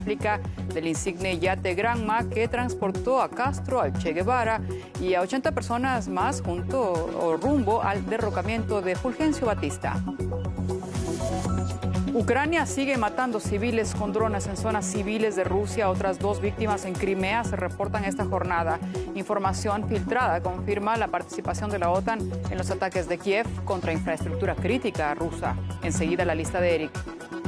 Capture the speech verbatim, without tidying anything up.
del insigne yate Granma que transportó a Castro, al Che Guevara y a ochenta personas más junto o rumbo al derrocamiento de Fulgencio Batista. Ucrania sigue matando civiles con drones en zonas civiles de Rusia. Otras dos víctimas en Crimea se reportan esta jornada. Información filtrada confirma la participación de la OTAN en los ataques de Kiev contra infraestructura crítica rusa. Enseguida la lista de Eric.